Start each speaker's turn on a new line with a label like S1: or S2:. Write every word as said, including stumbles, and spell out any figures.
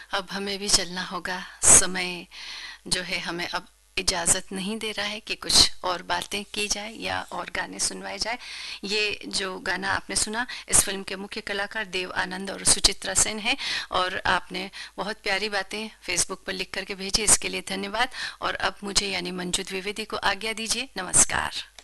S1: अब हमें भी चलना होगा। समय जो है हमें अब इजाज़त नहीं दे रहा है कि कुछ और बातें की जाए या और गाने सुनवाए जाए। ये जो गाना आपने सुना, इस फिल्म के मुख्य कलाकार देव आनंद और सुचित्रा सेन हैं। और आपने बहुत प्यारी बातें फेसबुक पर लिख करके भेजी, इसके लिए धन्यवाद। और अब मुझे यानी मंजू द्विवेदी को आज्ञा दीजिए। नमस्कार।